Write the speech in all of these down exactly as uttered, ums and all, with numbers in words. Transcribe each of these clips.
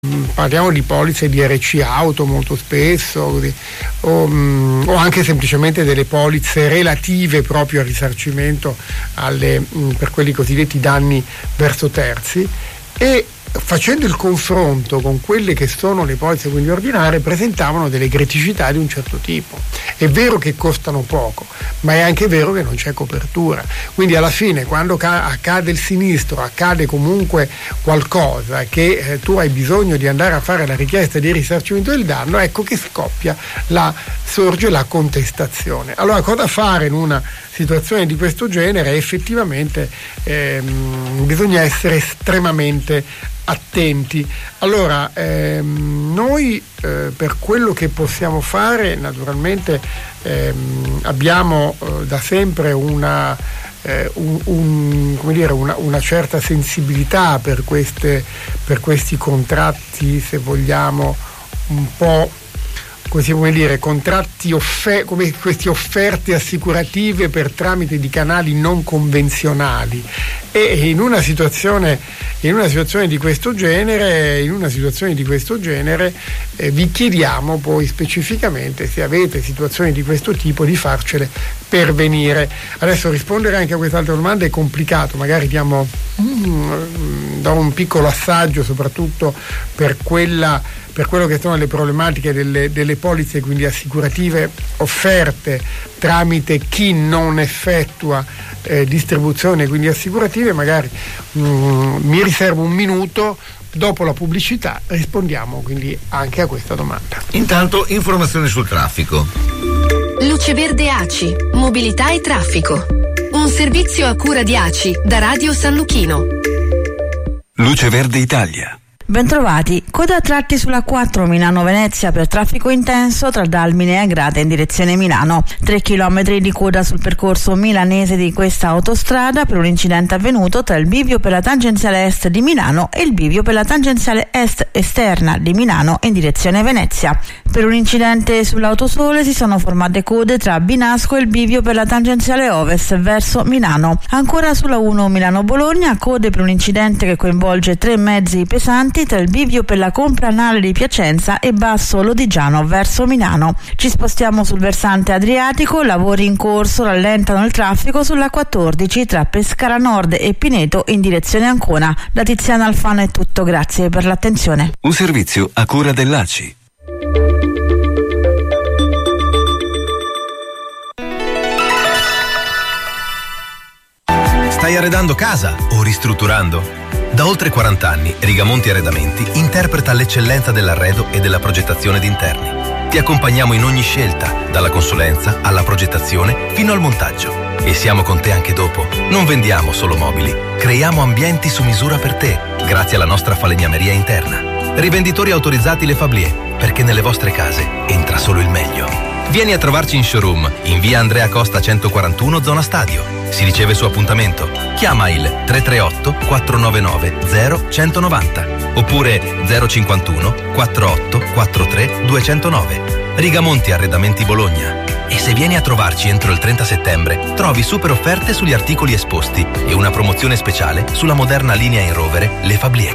parliamo di polizze di R C auto molto spesso, così, o, mh, o anche semplicemente delle polizze relative proprio al risarcimento alle, mh, per quelli cosiddetti danni verso terzi, e facendo il confronto con quelle che sono le polizze quindi ordinarie presentavano delle criticità di un certo tipo. È vero che costano poco, ma è anche vero che non c'è copertura, quindi alla fine quando ca- accade il sinistro, accade comunque qualcosa che eh, tu hai bisogno di andare a fare la richiesta di risarcimento del danno, ecco che scoppia la sorge la contestazione. Allora, cosa fare in una situazione di questo genere? Effettivamente ehm, bisogna essere estremamente attenti. Allora, ehm, noi eh, per quello che possiamo fare, naturalmente ehm, abbiamo eh, da sempre una, eh, un, un, come dire, una, una certa sensibilità per, queste, per questi contratti, se vogliamo, un po' così, come dire, contratti offer- come queste offerte assicurative per tramite di canali non convenzionali, e in una situazione in una situazione di questo genere in una situazione di questo genere eh, vi chiediamo poi specificamente, se avete situazioni di questo tipo, di farcele pervenire. Adesso rispondere anche a quest'altra domanda è complicato, magari diamo mm, do un piccolo assaggio soprattutto per quella per quello che sono le problematiche delle, delle polizze quindi assicurative offerte tramite chi non effettua eh, distribuzione quindi assicurative. Magari mm, mi riservo un minuto, dopo la pubblicità rispondiamo quindi anche a questa domanda. Intanto informazioni sul traffico. Luce Verde A C I, mobilità e traffico. Un servizio a cura di A C I da Radio San Luchino. Luce Verde Italia. Bentrovati. Coda a tratti sulla quattro Milano-Venezia per traffico intenso tra Dalmine e Agrate in direzione Milano. tre chilometri di coda sul percorso milanese di questa autostrada per un incidente avvenuto tra il bivio per la tangenziale est di Milano e il bivio per la tangenziale est esterna di Milano in direzione Venezia. Per un incidente sull'autosole si sono formate code tra Binasco e il bivio per la tangenziale ovest verso Milano. Ancora sulla uno Milano-Bologna, code per un incidente che coinvolge tre mezzi pesanti tra il bivio per la compranale di Piacenza e Basso Lodigiano verso Milano. Ci spostiamo sul versante adriatico, lavori in corso rallentano il traffico sulla quattordici tra Pescara Nord e Pineto in direzione Ancona. Da Tiziana Alfano è tutto, grazie per l'attenzione. Un servizio a cura dell'A C I. Stai arredando casa o ristrutturando? Da oltre quaranta anni Rigamonti Arredamenti interpreta l'eccellenza dell'arredo e della progettazione d'interni. Ti accompagniamo in ogni scelta, dalla consulenza alla progettazione fino al montaggio. E siamo con te anche dopo. Non vendiamo solo mobili, creiamo ambienti su misura per te, grazie alla nostra falegnameria interna. Rivenditori autorizzati Le Fablier, perché nelle vostre case entra solo il meglio. Vieni a trovarci in showroom, in via Andrea Costa centoquarantuno, zona Stadio. Si riceve su appuntamento. Chiama il tre tre otto quattro nove nove zero uno nove zero oppure zero cinquantuno quarantotto quarantatré duecentonove. Rigamonti Arredamenti Bologna. E se vieni a trovarci entro il trenta settembre, trovi super offerte sugli articoli esposti e una promozione speciale sulla moderna linea in rovere Le Fablier.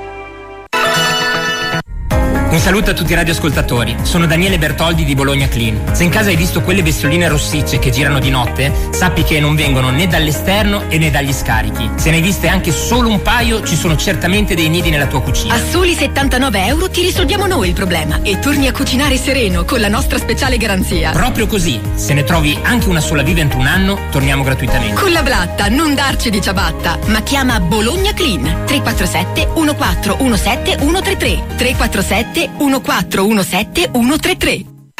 Un saluto a tutti i radioascoltatori, sono Daniele Bertoldi di Bologna Clean. Se in casa hai visto quelle bestioline rossicce che girano di notte, sappi che non vengono né dall'esterno e né dagli scarichi. Se ne hai viste anche solo un paio, ci sono certamente dei nidi nella tua cucina. A soli settantanove euro ti risolviamo noi il problema e torni a cucinare sereno con la nostra speciale garanzia. Proprio così, se ne trovi anche una sola viva entro un anno, torniamo gratuitamente. Con la blatta, non darci di ciabatta, ma chiama Bologna Clean tre quattro sette uno quattro uno sette uno tre tre tre quattro sette uno quattro uno sette uno tre tre.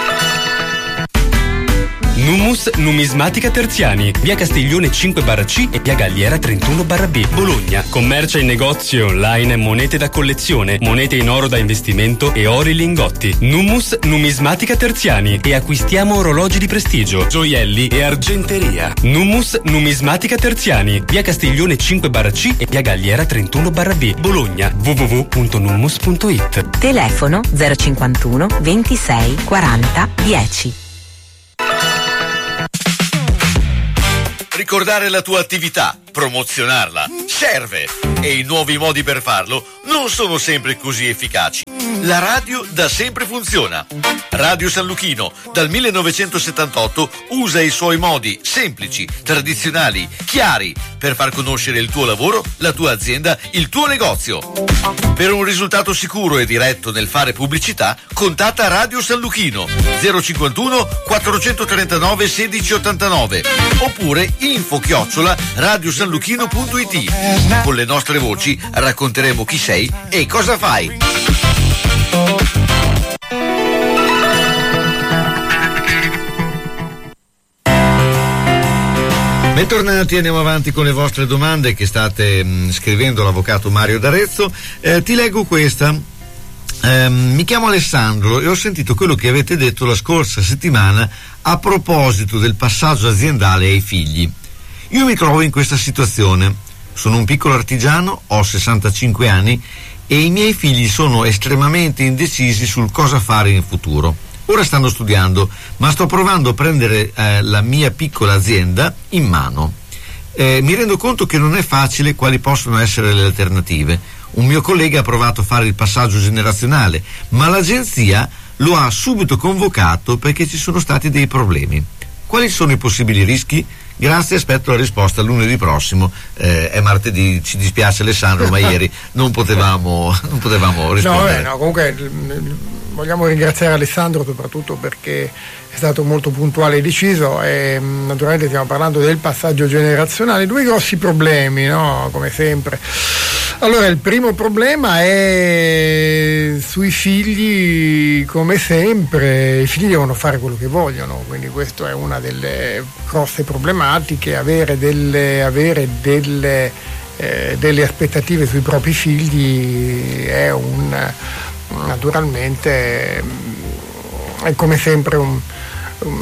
Nummus Numismatica Terziani, via Castiglione cinque barra C e via Galliera trentuno barra B, Bologna. Commercia in negozi online monete da collezione, monete in oro da investimento e ori lingotti. Nummus Numismatica Terziani, e acquistiamo orologi di prestigio, gioielli e argenteria. Nummus Numismatica Terziani, via Castiglione cinque barra C e via Galliera trentuno barra B, Bologna. w w w punto nummus punto i t. Telefono zero cinquantuno ventisei quaranta dieci. Ricordare la tua attività, promozionarla, serve. E i nuovi modi per farlo non sono sempre così efficaci. La radio da sempre funziona. Radio San Luchino, dal millenovecentosettantotto, usa i suoi modi semplici, tradizionali, chiari, per far conoscere il tuo lavoro, la tua azienda, il tuo negozio. Per un risultato sicuro e diretto nel fare pubblicità, contatta Radio San Luchino zero cinquantuno quattrocentotrentanove sedici ottantanove oppure info chiocciola radiosanluchino punto it. Con le nostre voci racconteremo chi sei e cosa fai. Bentornati, andiamo avanti con le vostre domande che state mh, scrivendo all'avvocato Mario D'Arezzo. Eh, ti leggo questa. Eh, mi chiamo Alessandro e ho sentito quello che avete detto la scorsa settimana a proposito del passaggio aziendale ai figli. Io mi trovo in questa situazione. Sono un piccolo artigiano, ho sessantacinque anni e i miei figli sono estremamente indecisi sul cosa fare in futuro. Ora stanno studiando, ma sto provando a prendere eh, la mia piccola azienda in mano. Eh, mi rendo conto che non è facile quali possono essere le alternative. Un mio collega ha provato a fare il passaggio generazionale, ma l'agenzia lo ha subito convocato perché ci sono stati dei problemi. Quali sono i possibili rischi? Grazie, aspetto la risposta lunedì prossimo. Eh, è martedì, ci dispiace Alessandro, ma ieri non potevamo, non potevamo rispondere. No, eh, no, comunque vogliamo ringraziare Alessandro soprattutto perché è stato molto puntuale e deciso e naturalmente stiamo parlando del passaggio generazionale, due grossi problemi, no? Come sempre. Allora, il primo problema è sui figli, come sempre, i figli devono fare quello che vogliono, quindi questa è una delle grosse problematiche, avere delle, avere delle, eh, delle aspettative sui propri figli è un, naturalmente, è come sempre un, un,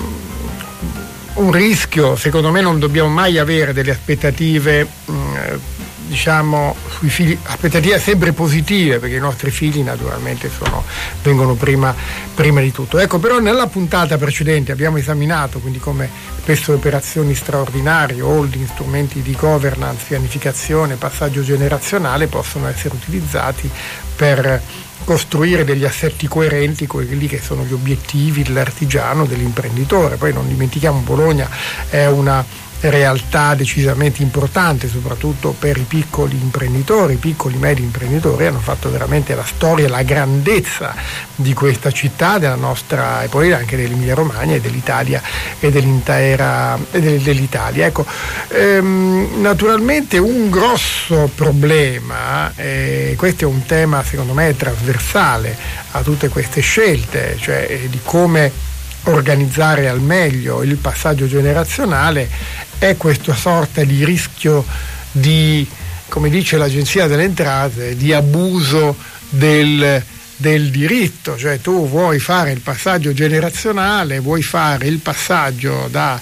un rischio. Secondo me non dobbiamo mai avere delle aspettative mh, diciamo sui figli, aspettative sempre positive, perché i nostri figli naturalmente sono, vengono prima, prima di tutto. Ecco, però nella puntata precedente abbiamo esaminato quindi come spesso operazioni straordinarie, holding, strumenti di governance, pianificazione, passaggio generazionale possono essere utilizzati per costruire degli assetti coerenti con quelli che sono gli obiettivi dell'artigiano, dell'imprenditore. Poi non dimentichiamo, Bologna è una realtà decisamente importante soprattutto per i piccoli imprenditori, i piccoli medi imprenditori hanno fatto veramente la storia, la grandezza di questa città, della nostra, e poi anche dell'Emilia Romagna e dell'Italia e dell'intera e dell'Italia. Ecco, ehm, naturalmente un grosso problema, eh, questo è un tema secondo me trasversale a tutte queste scelte, cioè eh, di come organizzare al meglio il passaggio generazionale, è questa sorta di rischio di, come dice l'Agenzia delle Entrate, di abuso del, del diritto, cioè tu vuoi fare il passaggio generazionale, vuoi fare il passaggio da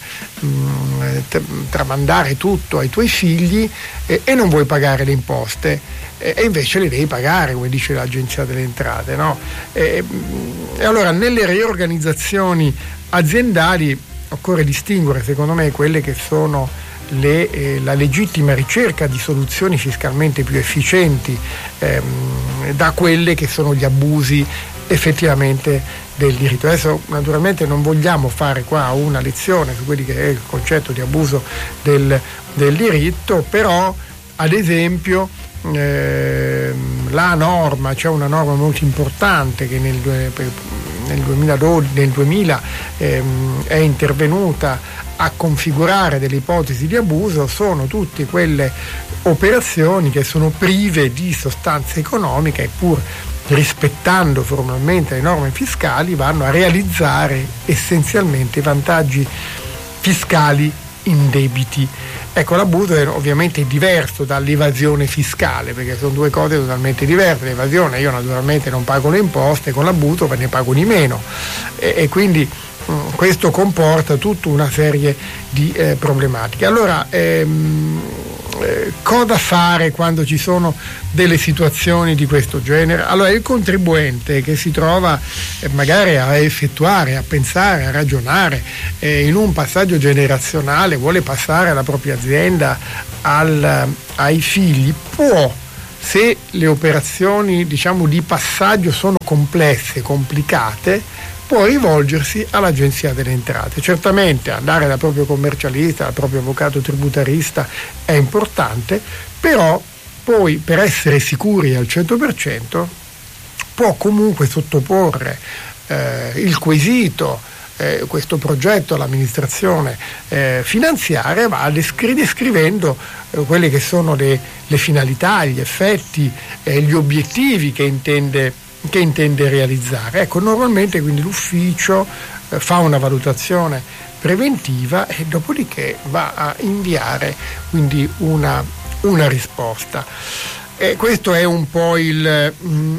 mh, tramandare tutto ai tuoi figli e, e non vuoi pagare le imposte. E invece le devi pagare, come dice l'Agenzia delle Entrate, no? E, e allora nelle riorganizzazioni aziendali occorre distinguere, secondo me, quelle che sono le, eh, la legittima ricerca di soluzioni fiscalmente più efficienti ehm, da quelle che sono gli abusi effettivamente del diritto. Adesso naturalmente non vogliamo fare qua una lezione su quelli che è il concetto di abuso del, del diritto, però ad esempio Eh, la norma, c'è una norma molto importante che nel, nel duemiladodici, nel duemila ehm, è intervenuta a configurare delle ipotesi di abuso, sono tutte quelle operazioni che sono prive di sostanza economica e pur rispettando formalmente le norme fiscali vanno a realizzare essenzialmente vantaggi fiscali indebiti. Ecco, l'abuso è ovviamente diverso dall'evasione fiscale, perché sono due cose totalmente diverse. L'evasione, io naturalmente non pago le imposte, con l'abuso ne pago di meno e, e quindi mh, questo comporta tutta una serie di eh, problematiche. Allora ehm, eh, cosa fare quando ci sono delle situazioni di questo genere? Allora il contribuente che si trova eh, magari a effettuare, a pensare, a ragionare eh, in un passaggio generazionale, vuole passare la propria azienda al, ai figli, può, se le operazioni diciamo di passaggio sono complesse, complicate, può rivolgersi all'Agenzia delle Entrate. Certamente andare dal proprio commercialista, dal proprio avvocato tributarista è importante, però poi per essere sicuri al cento per cento può comunque sottoporre eh, il quesito, eh, questo progetto all'amministrazione eh, finanziaria, va descri- descrivendo eh, quelle che sono le, le finalità, gli effetti, eh, gli obiettivi che intende che intende realizzare. Ecco, normalmente quindi l'ufficio eh, fa una valutazione preventiva e dopodiché va a inviare quindi una, una risposta. E questo è un po' il,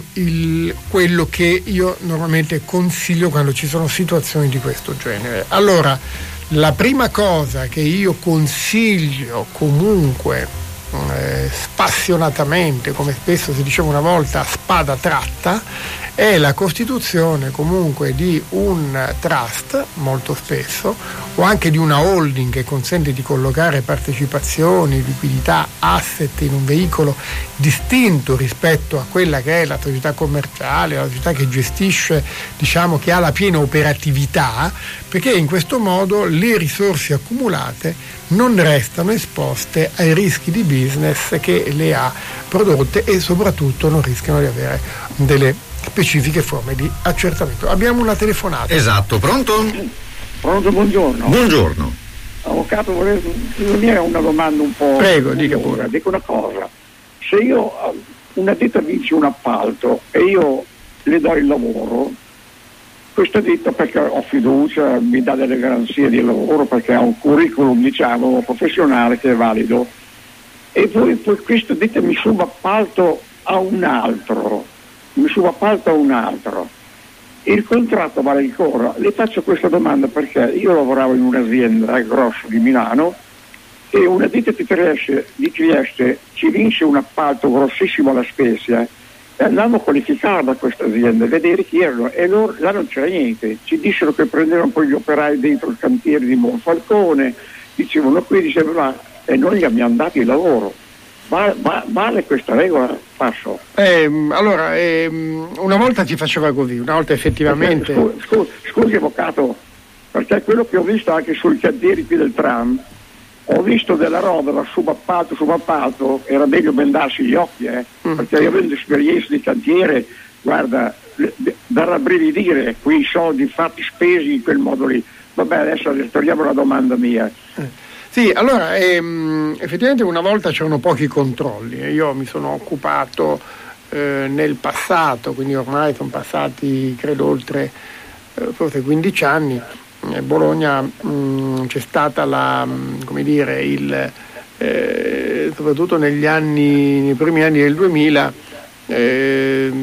il, quello che io normalmente consiglio quando ci sono situazioni di questo genere. Allora, la prima cosa che io consiglio comunque Eh, spassionatamente, come spesso si diceva una volta, a spada tratta, è la costituzione comunque di un trust, molto spesso, o anche di una holding che consente di collocare partecipazioni, liquidità, asset in un veicolo distinto rispetto a quella che è la società commerciale, la società che gestisce, diciamo, che ha la piena operatività, perché in questo modo le risorse accumulate non restano esposte ai rischi di business che le ha prodotte e soprattutto non rischiano di avere delle specifiche forme di accertamento. Abbiamo una telefonata. Esatto, pronto? Pronto, buongiorno. Buongiorno. Avvocato, vorrei dire una domanda un po'. Prego, dica pure. Dico una cosa. Se io, una ditta vince un appalto e io le do il lavoro, questa ditta, perché ho fiducia, mi dà delle garanzie di lavoro, perché ha un curriculum, diciamo, professionale che è valido, e poi, poi questa ditta mi subappalto a un altro, mi subappalto a un altro. Il contratto vale ancora. Le faccio questa domanda perché io lavoravo in un'azienda grossa di Milano e una ditta di Trieste, di Trieste ci vinse un appalto grossissimo alla Spezia. E andavamo a qualificare da questa azienda, vedere chi erano, e loro, là non c'era niente. Ci dissero che prendevano poi gli operai dentro il cantiere di Monfalcone, dicevano qui, dicevano, e noi gli abbiamo dato il lavoro. Va, va, vale questa regola? Passo. Eh, allora, eh, una volta si faceva così, una volta effettivamente. Scusi, scusi, scusi avvocato, perché quello che ho visto anche sui cantieri qui del tram, ho visto della roba da subappalto, subappalto, era meglio bendarsi gli occhi, eh, mm. perché io avendo esperienza di cantiere, guarda, da rabbrividire quei soldi fatti spesi in quel modo lì. Vabbè, adesso torniamo alla domanda mia. Eh. Sì, allora ehm, effettivamente una volta c'erano pochi controlli e io mi sono occupato eh, nel passato, quindi ormai sono passati credo oltre eh, forse quindici anni. A Bologna mh, c'è stata la, mh, come dire, il, eh, soprattutto negli anni, nei primi anni del duemila, eh,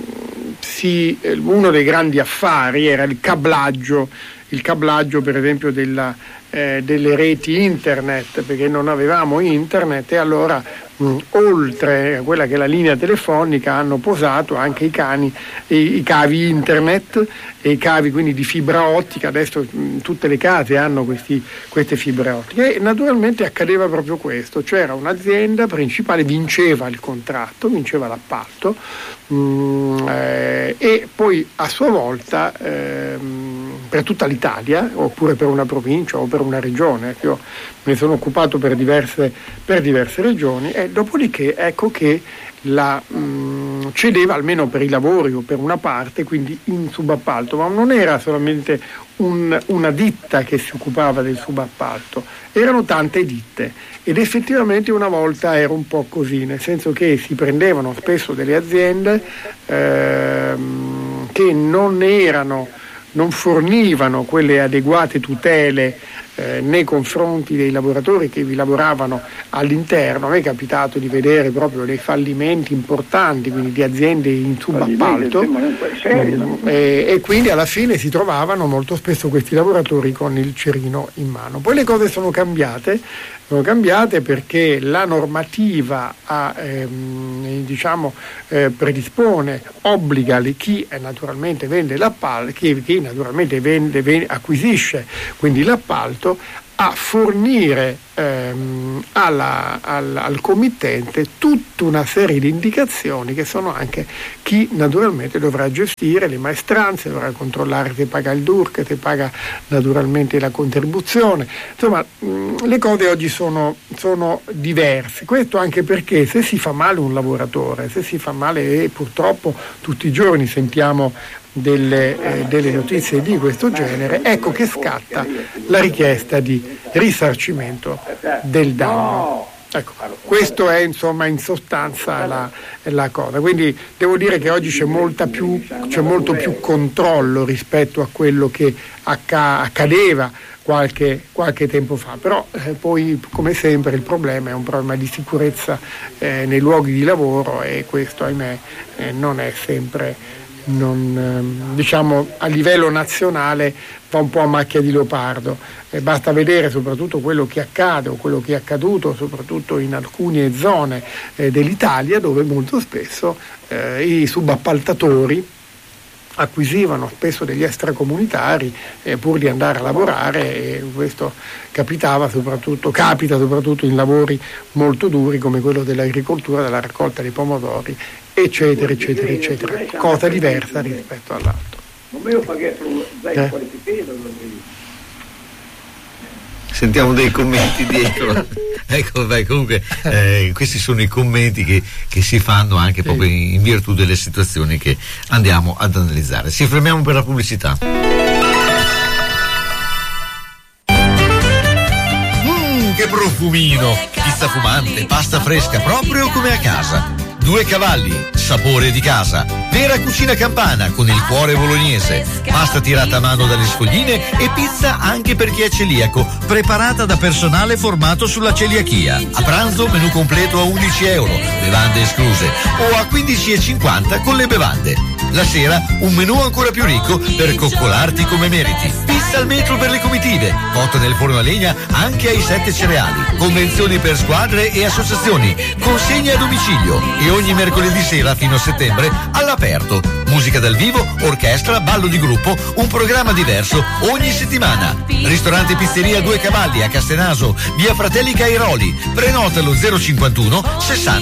si, uno dei grandi affari era il cablaggio, il cablaggio per esempio della, eh, delle reti internet, perché non avevamo internet e allora mh, oltre a quella che è la linea telefonica hanno posato anche i, cani, i, i cavi internet e i cavi quindi di fibra ottica. Adesso mh, tutte le case hanno questi, queste fibre ottiche e naturalmente accadeva proprio questo, c'era un'azienda principale, vinceva il contratto, vinceva l'appalto mh, eh, e poi a sua volta ehm, per tutta l'Italia oppure per una provincia o per una regione, io me ne sono occupato per diverse, per diverse regioni e dopodiché ecco che la mh, cedeva almeno per i lavori o per una parte, quindi in subappalto, ma non era solamente un, una ditta che si occupava del subappalto, erano tante ditte ed effettivamente una volta era un po' così, nel senso che si prendevano spesso delle aziende ehm, che non erano non fornivano quelle adeguate tutele eh, nei confronti dei lavoratori che vi lavoravano all'interno. A me è capitato di vedere proprio dei fallimenti importanti, quindi di aziende in subappalto, mm, e, e quindi alla fine si trovavano molto spesso questi lavoratori con il cerino in mano. Poi le cose sono cambiate, sono cambiate perché la normativa ha, ehm, diciamo, eh, predispone, obbliga le, chi eh, naturalmente vende l'appalto, chi, chi naturalmente vende, vende, acquisisce quindi l'appalto, a fornire ehm, alla, al, al committente tutta una serie di indicazioni che sono anche chi naturalmente dovrà gestire le maestranze, dovrà controllare se paga il D U R C, se paga naturalmente la contribuzione. Insomma, mh, le cose oggi sono, sono diverse. Questo anche perché se si fa male un lavoratore, se si fa male, e purtroppo tutti i giorni sentiamo Delle, eh, delle notizie di questo genere, ecco che scatta la richiesta di risarcimento del danno. Ecco, questo è insomma in sostanza la, la cosa. Quindi devo dire che oggi c'è molta più, c'è molto più controllo rispetto a quello che acca- accadeva qualche, qualche tempo fa, però eh, poi come sempre il problema è un problema di sicurezza eh, nei luoghi di lavoro, e questo ahimè eh, non è sempre, non, diciamo, a livello nazionale va un po' a macchia di leopardo. Eh, basta vedere soprattutto quello che accade o quello che è accaduto soprattutto in alcune zone eh, dell'Italia, dove molto spesso eh, i subappaltatori acquisivano spesso degli extracomunitari eh, pur di andare a lavorare, e questo capitava soprattutto, capita soprattutto in lavori molto duri come quello dell'agricoltura, della raccolta dei pomodori, eccetera eccetera eccetera, cosa diversa rispetto all'altro. Eh? Sentiamo dei commenti dietro. Ecco, beh, comunque eh, questi sono i commenti che, che si fanno anche proprio in, in virtù delle situazioni che andiamo ad analizzare. Ci fermiamo per la pubblicità. Mmm, che profumino! Pizza fumante, pasta fresca, proprio come a casa. Due Cavalli, sapore di casa. Vera cucina campana con il cuore bolognese. Pasta tirata a mano dalle sfogline e pizza anche per chi è celiaco, preparata da personale formato sulla celiachia. A pranzo menù completo a undici euro, bevande escluse, o a quindici e cinquanta con le bevande. La sera un menù ancora più ricco per coccolarti come meriti. Pizza al metro per le comitive, cotta nel forno a legna anche ai sette cereali. Convenzioni per squadre e associazioni, consegne a domicilio e ogni mercoledì sera fino a settembre all'aperto. Musica dal vivo, orchestra, ballo di gruppo, un programma diverso ogni settimana. Ristorante Pizzeria Due Cavalli a Castenaso, via Fratelli Cairoli. Prenota allo zero cinquantuno sessanta